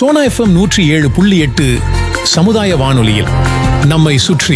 Sona FM 107.8 சமுதாய வானொலியில் நம்மை சுற்றி.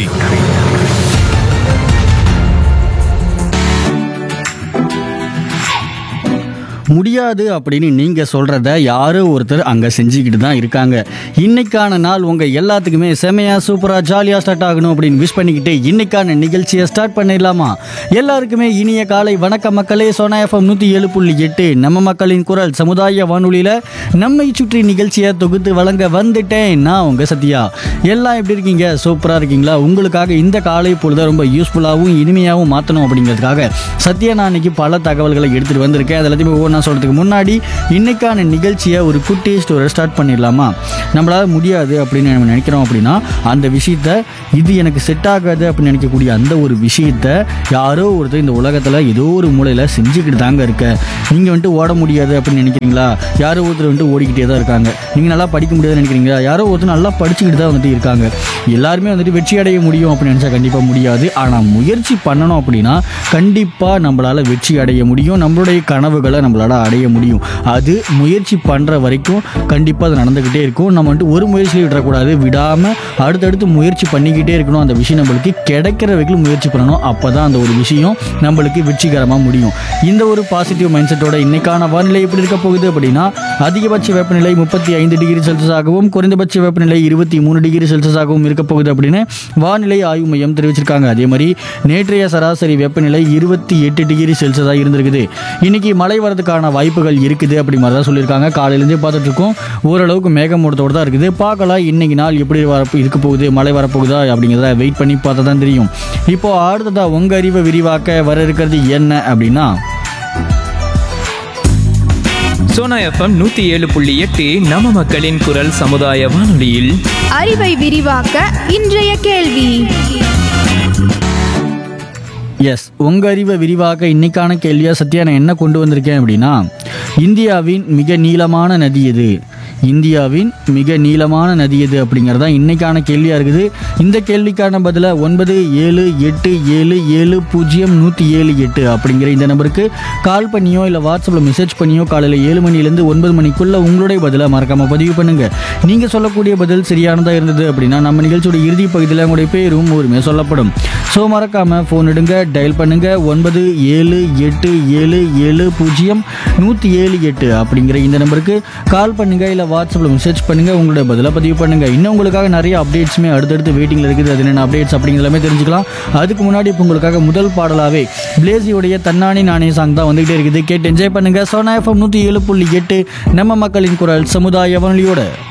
முடியாது அப்படின்னு நீங்கள் சொல்கிறத யாரோ ஒருத்தர் அங்கே செஞ்சுக்கிட்டு தான் இருக்காங்க. இன்னைக்கான நாள் உங்கள் எல்லாத்துக்குமே செமையாக சூப்பராக ஜாலியாக ஸ்டார்ட் ஆகணும் அப்படின்னு விஷ் பண்ணிக்கிட்டு இன்னைக்கான நிகழ்ச்சியை ஸ்டார்ட் பண்ணிடலாமா? எல்லாருக்குமே இனிய காலை வணக்க மக்களே. சோனா எஃப்எம் 107.8 நம்ம மக்களின் குரல் சமுதாய வானொலியில் நம்மை சுற்றி நிகழ்ச்சியை தொகுத்து வழங்க வந்துட்டேன். நான் உங்கள் சத்யா. எல்லாம் எப்படி இருக்கீங்க? சூப்பராக இருக்கீங்களா? உங்களுக்காக இந்த காலை பொழுதை ரொம்ப யூஸ்ஃபுல்லாகவும் இனிமையாகவும் மாற்றணும் அப்படிங்கிறதுக்காக சத்யா நான் இன்னைக்கு பல தகவல்களை எடுத்துகிட்டு வந்திருக்கேன். அது எல்லாத்தையுமே ஒவ்வொன்றா சொல்கிறதுக்கு முன்னாடி இன்னைக்கான நிகழ்ச்சியை ஒரு குட்டி ஸ்டோரி ஸ்டார்ட் பண்ணிடலாமா? நம்மளால் முடியாது அப்படின்னு நம்ம நினைக்கிறோம் அப்படின்னா அந்த விஷயத்த இது எனக்கு செட் ஆகாது அப்படின்னு நினைக்கக்கூடிய அந்த ஒரு விஷயத்த யாரோ ஒருத்தர் இந்த உலகத்தில் ஏதோ ஒரு மூலையில் செஞ்சுக்கிட்டு தாங்க இருக்க. நீங்கள் வந்துட்டு ஓட முடியாது அப்படின்னு நினைக்கிறீங்களா? யாரோ ஒருத்தர் வந்துட்டு ஓடிக்கிட்டே தான் இருக்காங்க. நீங்கள் நல்லா படிக்க முடியாதுன்னு நினைக்கிறீங்களா? யாரோ ஒருத்தர் நல்லா படிச்சுக்கிட்டு தான் வந்துட்டு இருக்காங்க. எல்லாருமே வந்துட்டு வெற்றி அடைய முடியும் அப்படின்னு நினச்சா கண்டிப்பாக முடியாது. ஆனால் முயற்சி பண்ணணும் அப்படின்னா கண்டிப்பாக நம்மளால் வெற்றி அடைய முடியும். நம்மளுடைய கனவுகளை நம்மளால் அடைய முடியும். அது முயற்சி பண்ணுற வரைக்கும் கண்டிப்பாக அது நடந்துக்கிட்டே இருக்கும். நம்ம வந்துட்டு ஒரு முயற்சியை விடக்கூடாது. விடாமல் அடுத்தடுத்து முயற்சி பண்ணிக்கிட்டே இருக்கணும். அந்த விஷயம் நம்மளுக்கு கிடைக்கிற வரைக்கும் முயற்சி பண்ணணும். அப்போ தான் அந்த ஒரு விஷயம் நம்மளுக்கு வெற்றிகரமாக முடியும். இந்த ஒரு பாசிட்டிவ் மைண்ட் செட்டோட இன்னைக்கான வானிலை எப்படி இருக்க போகுது அப்படின்னா, அதிகபட்ச வெப்பநிலை 35 டிகிரி செல்சியஸாகவும் குறைந்தபட்ச வெப்பநிலை 23 டிகிரி செல்சியஸாகவும் இருக்க போகுது அப்படின்னு வானிலை ஆய்வு மையம் தெரிவிச்சிருக்காங்க. அதே மாதிரி நேற்றைய சராசரி வெப்பநிலை 28 டிகிரி செல்சியஸாக இருந்திருக்குது. இன்னைக்கு மழை வரதுக்கான வாய்ப்புகள் இருக்குது அப்படி மாதிரி தான் சொல்லியிருக்காங்க. காலையிலேருந்தே பார்த்துட்டு இருக்கோம். ஓரளவுக்கு மேகமூட்டத்தோடு தான் இருக்குது. பார்க்கலாம் இன்னைக்கு நாள் எப்படி இருக்க போகுது, மழை வரப்போகுதா அப்படிங்கிறத வெயிட் பண்ணி பார்த்தா தான் தெரியும். இப்போ அடுத்ததா உங்க அறிவை விரிவாக்க வர இருக்கிறது என்ன அப்படின்னா, சோனா எஃப்எம் 107.8 நம்ம மக்களின் குரல் சமுதாய வானொலியில் அறிவை விரிவாக்க இன்றைய கேள்வி. எஸ், உங்கள் அறிவை விரிவாக்க இன்னைக்கான கேள்வியாக சத்யா நான் என்ன கொண்டு வந்திருக்கேன் அப்படின்னா, இந்தியாவின் மிக நீளமான நதி எது? இந்தியாவின் மிக நீளமான நதி எது அப்படிங்கிறதான் இன்னைக்கான கேள்வியாக இருக்குது. இந்த கேள்விக்கான பதிலை 9787700178 அப்படிங்கிற இந்த நம்பருக்கு கால் பண்ணியோ இல்லை வாட்ஸ்அப்பில் மெசேஜ் பண்ணியோ காலையில் 7 மணிலேருந்து 9 மணிக்குள்ளே உங்களுடைய பதிலை மறக்காமல் பதிவு பண்ணுங்கள். நீங்கள் சொல்லக்கூடிய பதில் சரியானதாக இருந்தது அப்படின்னா நம்ம நிகழ்ச்சியோட இறுதி பகுதியில் உங்களுடைய பேரும் ஊருமே சொல்லப்படும். ஸோ மறக்காமல் ஃபோன் எடுங்க, டயல் பண்ணுங்கள் 9787700178 அப்படிங்கிற இந்த நம்பருக்கு கால் பண்ணுங்கள் இல்லை வாட்ஸ்அப்பில் மெசேஜ் பண்ணுங்கள். உங்களுடைய பதிலாக பதிவு பண்ணுங்கள். இன்னும் உங்களுக்காக நிறைய அப்டேட்ஸுமே அடுத்தடுத்து வெயிட்டிங்கில் இருக்குது. அது என்னென்ன அப்டேட்ஸ் அப்படிங்கிறதுமே தெரிஞ்சுக்கலாம். அதுக்கு முன்னாடி இப்போ உங்களுக்காக முதல் பாடலாகவே பிளேசியோடைய தன்னானி நானே சாங் தான் வந்துகிட்டே இருக்குது. கேட்டு என்ஜாய் பண்ணுங்கள். சோனா எஃப்எம் 107.8 நம்ம மக்களின் குரல் சமுதாய வானொலியோட.